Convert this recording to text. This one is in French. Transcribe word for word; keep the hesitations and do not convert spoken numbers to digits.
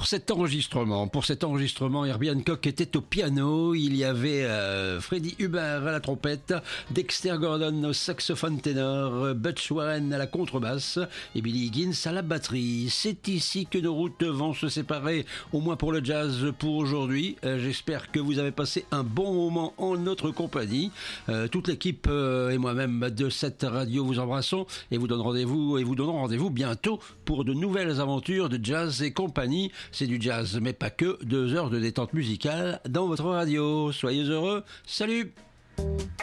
pour cet enregistrement. Pour cet enregistrement, Herbie Hancock était au piano. Il y avait euh, Freddie Hubbard à la trompette, Dexter Gordon au saxophone ténor, Butch Warren à la contrebasse et Billy Higgins à la batterie. C'est ici que nos routes vont se séparer, au moins pour le jazz pour aujourd'hui. Euh, j'espère que vous avez passé un bon moment en notre compagnie. Euh, toute l'équipe euh, et moi-même de cette radio vous embrassons et vous donnons rendez-vous et vous donnons rendez-vous bientôt pour de nouvelles aventures de jazz et compagnie. C'est du jazz, mais pas que. Deux heures de détente musicale dans votre radio. Soyez heureux. Salut!